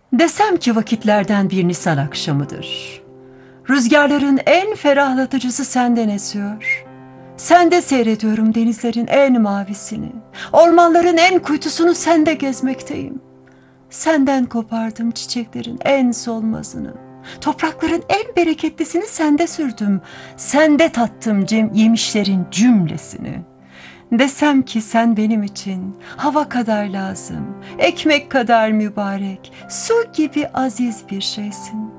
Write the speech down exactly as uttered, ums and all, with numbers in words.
Desem ki vakitlerden bir Nisan akşamıdır. Rüzgarların en ferahlatıcısı senden esiyor. Sende seyrediyorum denizlerin en mavisini. Ormanların en kuytusunu sende gezmekteyim. Senden kopardım çiçeklerin en solmazını. Toprakların en bereketlisini sende sürdüm. Sende tattım cem yemişlerin cümlesini. Desem ki sen benim için hava kadar lazım, ekmek kadar mübarek, su gibi aziz bir şeysin.